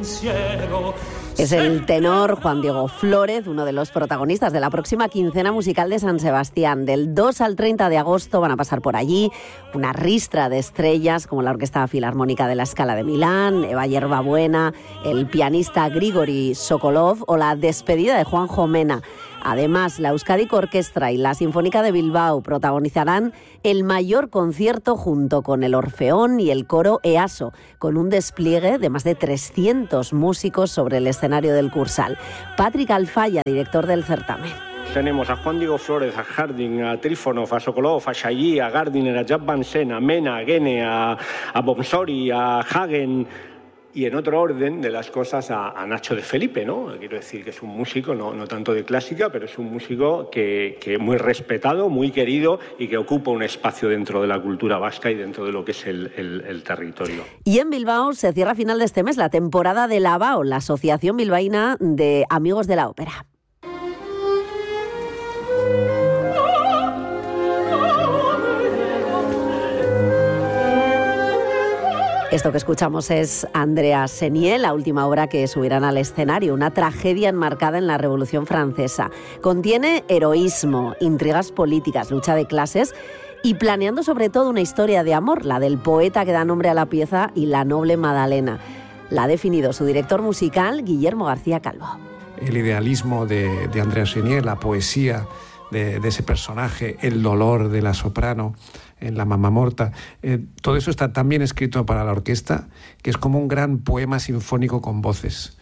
Es el tenor Juan Diego Flórez, uno de los protagonistas de la próxima quincena musical de San Sebastián. Del 2 al 30 de agosto van a pasar por allí una ristra de estrellas como la Orquesta Filarmónica de la Scala de Milán, Eva Yerbabuena, el pianista Grigori Sokolov o la despedida de Juanjo Mena. Además, la Euskadi Orquestra y la Sinfónica de Bilbao protagonizarán el mayor concierto junto con el Orfeón y el coro EASO, con un despliegue de más de 300 músicos sobre el escenario del Cursal. Patrick Alfaya, director del certamen. Tenemos a Juan Diego Flórez, a Harding, a Trífonov, a Sokolov, a Shayí, a Gardiner, a Jaap van Sen, a Mena, a Gene, a Bomsori, a Hagen. Y en otro orden de las cosas a Nacho de Felipe, ¿no? Quiero decir que es un músico, no tanto de clásica, pero es un músico que muy respetado, muy querido y que ocupa un espacio dentro de la cultura vasca y dentro de lo que es el territorio. Y en Bilbao se cierra a final de este mes la temporada de la ABAO, la Asociación Bilbaína de Amigos de la Ópera. Esto que escuchamos es Andrea Chenier, la última obra que subirán al escenario, una tragedia enmarcada en la Revolución Francesa. Contiene heroísmo, intrigas políticas, lucha de clases y planeando sobre todo una historia de amor, la del poeta que da nombre a la pieza y la noble Madalena. La ha definido su director musical, Guillermo García Calvo. El idealismo de Andrea Chenier, la poesía de ese personaje, el dolor de la soprano en La Mamma Morta, todo eso está tan bien escrito para la orquesta que es como un gran poema sinfónico con voces.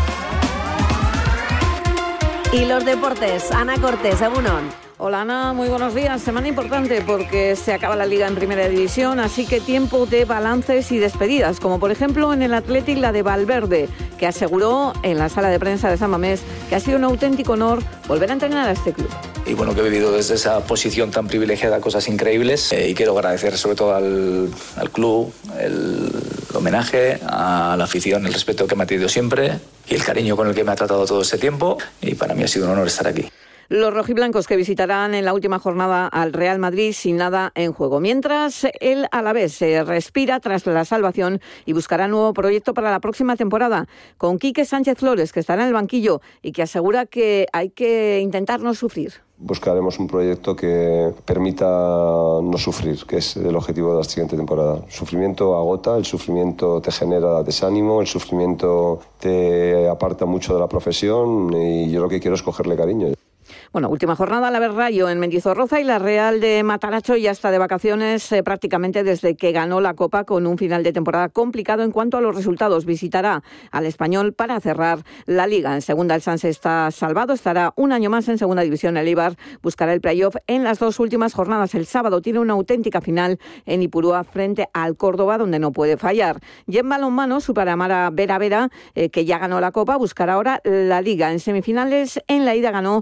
Y los deportes, Ana Cortés, Egunon. Hola Ana, muy buenos días. Semana importante porque se acaba la Liga en Primera División, así que tiempo de balances y despedidas, como por ejemplo en el Athletic la de Valverde, que aseguró en la sala de prensa de San Mamés que ha sido un auténtico honor volver a entrenar a este club. Y bueno, que he vivido desde esa posición tan privilegiada cosas increíbles y quiero agradecer sobre todo al club el homenaje, a la afición, el respeto que me ha tenido siempre y el cariño con el que me ha tratado todo este tiempo, y para mí ha sido un honor estar aquí. Los rojiblancos que visitarán en la última jornada al Real Madrid sin nada en juego. Mientras el Alavés se respira tras la salvación y buscará nuevo proyecto para la próxima temporada, con Quique Sánchez Flores, que estará en el banquillo y que asegura que hay que intentar no sufrir. Buscaremos un proyecto que permita no sufrir, que es el objetivo de la siguiente temporada. El sufrimiento agota, el sufrimiento te genera desánimo, el sufrimiento te aparta mucho de la profesión y yo lo que quiero es cogerle cariño. Bueno, última jornada, la Rayo en Mendizorroza y la Real de Mataracho ya está de vacaciones prácticamente desde que ganó la Copa, con un final de temporada complicado en cuanto a los resultados. Visitará al Español para cerrar la Liga. En segunda el Sanse está salvado, estará un año más en segunda división. El Eibar buscará el playoff en las dos últimas jornadas. El sábado tiene una auténtica final en Ipurúa frente al Córdoba, donde no puede fallar. Y en balonmano, Superamara Vera Vera, que ya ganó la Copa, buscará ahora la Liga. En semifinales, en la ida ganó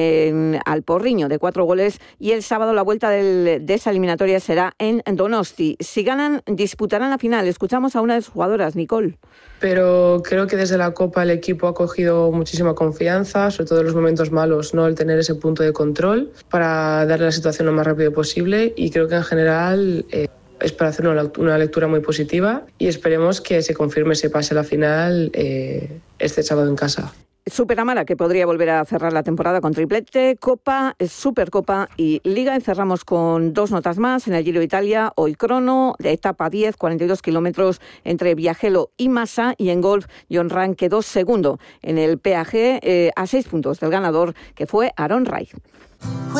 al Porriño de 4 goles y el sábado la vuelta de esa eliminatoria será en Donosti. Si ganan, disputarán la final. Escuchamos a una de sus jugadoras, Nicole. Pero creo que desde la Copa el equipo ha cogido muchísima confianza, sobre todo en los momentos malos, ¿no? El tener ese punto de control para darle la situación lo más rápido posible, y creo que en general es para hacer una lectura muy positiva y esperemos que se confirme ese pase a la final este sábado en casa. Superamara, que podría volver a cerrar la temporada con triplete, Copa, Supercopa y Liga. Y cerramos con dos notas más. En el Giro de Italia, hoy crono, de etapa 10, 42 kilómetros entre Biagelo y Massa. Y en golf, Jon Rahm quedó segundo en el PAG a 6 puntos del ganador, que fue Aaron Rai.